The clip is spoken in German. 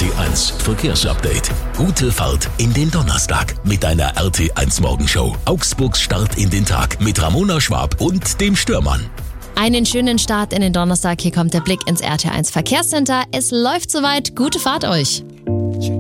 RT1 Verkehrsupdate. Gute Fahrt in den Donnerstag mit einer RT1 Morgenshow. Augsburgs Start in den Tag mit Ramona Schwab und dem Stürmann. Einen schönen Start in den Donnerstag. Hier kommt der Blick ins RT1 Verkehrscenter. Es läuft soweit. Gute Fahrt euch.